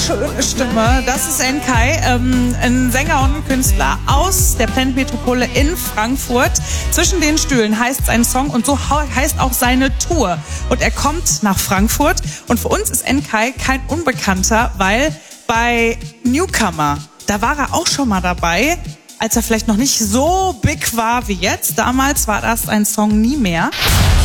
schöne Stimme. Das ist Enkai, ein Sänger und ein Künstler aus der Planet Metropole in Frankfurt. Zwischen den Stühlen heißt sein Song und so heißt auch seine Tour. Und er kommt nach Frankfurt und für uns ist Enkai kein Unbekannter, weil bei Newcomer, da war er auch schon mal dabei, als er vielleicht noch nicht so big war wie jetzt. Damals war das ein Song Nie mehr.